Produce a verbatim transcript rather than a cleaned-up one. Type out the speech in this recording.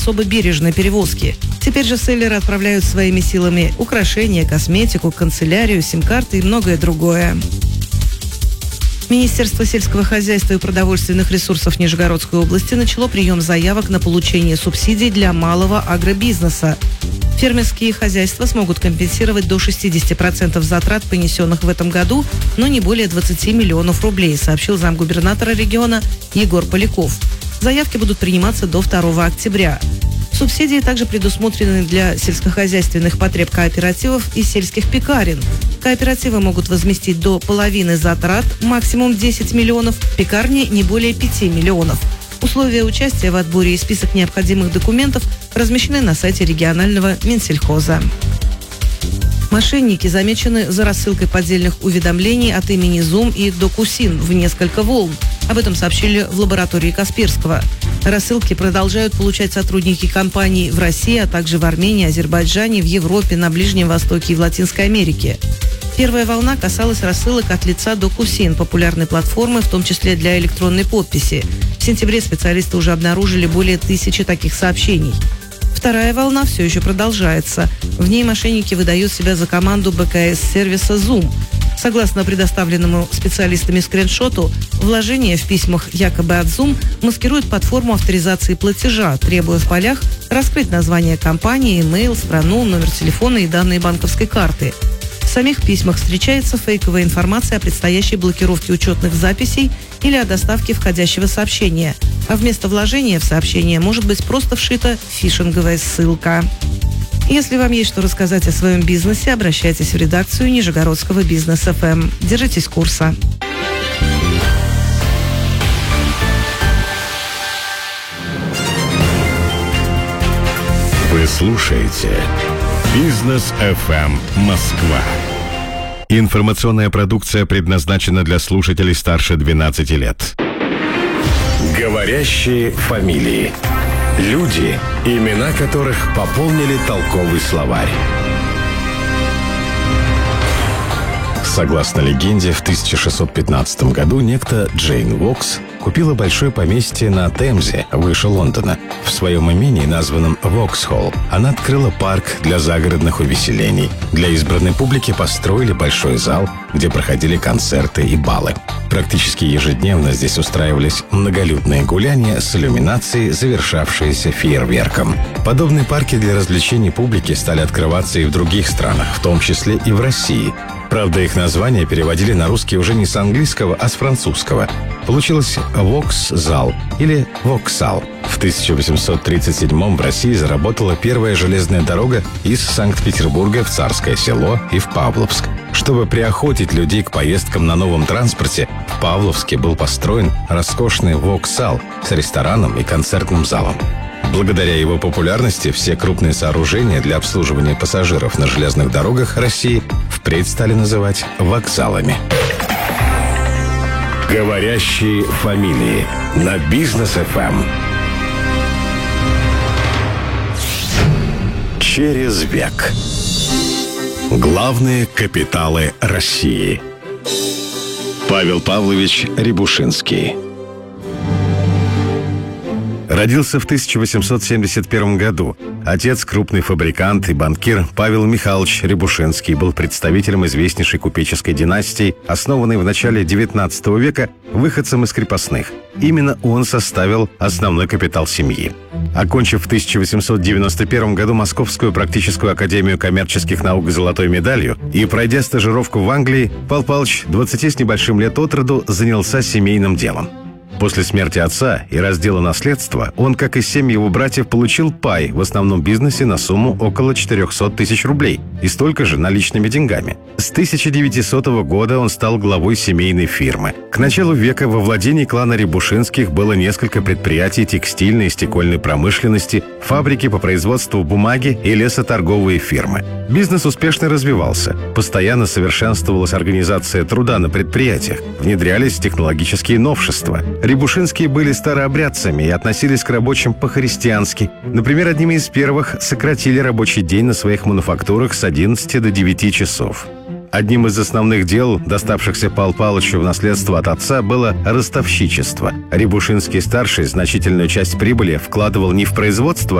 особо бережной перевозки. Теперь же селлеры отправляют своими силами украшения, косметику, канцелярию, сим-карты и многое другое. Министерство сельского хозяйства и продовольственных ресурсов Нижегородской области начало прием заявок на получение субсидий для малого агробизнеса. Фермерские хозяйства смогут компенсировать до шестьдесят процентов затрат, понесенных в этом году, но не более двадцати миллионов рублей, сообщил замгубернатора региона Егор Поляков. Заявки будут приниматься до второго октября. Субсидии также предусмотрены для сельскохозяйственных потреб кооперативов и сельских пекарен. Кооперативы могут возместить до половины затрат, максимум десять миллионов, пекарни не более пяти миллионов. Условия участия в отборе и список необходимых документов размещены на сайте регионального Минсельхоза. Мошенники замечены за рассылкой поддельных уведомлений от имени Zoom и Докусин в несколько волн. Об этом сообщили в лаборатории Касперского. Рассылки продолжают получать сотрудники компаний в России, а также в Армении, Азербайджане, в Европе, на Ближнем Востоке и в Латинской Америке. Первая волна касалась рассылок от лица Докусин, популярной платформы, в том числе для электронной подписи. В сентябре специалисты уже обнаружили более тысячи таких сообщений. Вторая волна все еще продолжается. В ней мошенники выдают себя за команду БКС-сервиса Zoom. Согласно предоставленному специалистами скриншоту, вложения в письмах якобы от Zoom маскируют под форму авторизации платежа, требуя в полях раскрыть название компании, имейл, страну, номер телефона и данные банковской карты. В самих письмах встречается фейковая информация о предстоящей блокировке учетных записей или о доставке входящего сообщения, а вместо вложения в сообщение может быть просто вшита фишинговая ссылка. Если вам есть что рассказать о своем бизнесе, обращайтесь в редакцию Нижегородского бизнес эф эм. Держитесь курса. Вы слушаете Бизнес эф эм Москва. Информационная продукция предназначена для слушателей старше двенадцати лет. Говорящие фамилии. Люди, имена которых пополнили толковый словарь. Согласно легенде, в тысяча шестьсот пятнадцатом году некто Джейн Вокс купила большое поместье на Темзе, выше Лондона. В своем имении, названном Воксхолл, она открыла парк для загородных увеселений. Для избранной публики построили большой зал, где проходили концерты и балы. Практически ежедневно здесь устраивались многолюдные гуляния с иллюминацией, завершавшиеся фейерверком. Подобные парки для развлечений публики стали открываться и в других странах, в том числе и в России. Правда, их название переводили на русский уже не с английского, а с французского. Получилось «Вокс-зал» или «Воксал». В тысяча восемьсот тридцать седьмом в России заработала первая железная дорога из Санкт-Петербурга в Царское Село и в Павловск. Чтобы приохотить людей к поездкам на новом транспорте, в Павловске был построен роскошный «Воксал» с рестораном и концертным залом. Благодаря его популярности все крупные сооружения для обслуживания пассажиров на железных дорогах России впредь стали называть вокзалами. Говорящие фамилии на Бизнес эф эм. Через век. Главные капиталы России. Павел Павлович Рябушинский. Родился в тысяча восемьсот семьдесят первом году. Отец, крупный фабрикант и банкир Павел Михайлович Рябушинский, был представителем известнейшей купеческой династии, основанной в начале девятнадцатого века выходцем из крепостных. Именно он составил основной капитал семьи. Окончив в тысяча восемьсот девяносто первом году Московскую практическую академию коммерческих наук с золотой медалью и пройдя стажировку в Англии, Павел Павлович двадцати с небольшим лет от роду занялся семейным делом. После смерти отца и раздела наследства он, как и семь его братьев, получил пай в основном бизнесе на сумму около четырехсот тысяч рублей и столько же наличными деньгами. С тысяча девятисотого года он стал главой семейной фирмы. К началу века во владении клана Рябушинских было несколько предприятий текстильной и стекольной промышленности, фабрики по производству бумаги и лесоторговые фирмы. Бизнес успешно развивался. Постоянно совершенствовалась организация труда на предприятиях, внедрялись технологические новшества. Рябушинские были старообрядцами и относились к рабочим по-христиански. Например, одними из первых сократили рабочий день на своих мануфактурах с одиннадцати до девяти часов. Одним из основных дел, доставшихся Павлу Павловичу в наследство от отца, было ростовщичество. Рябушинский-старший значительную часть прибыли вкладывал не в производство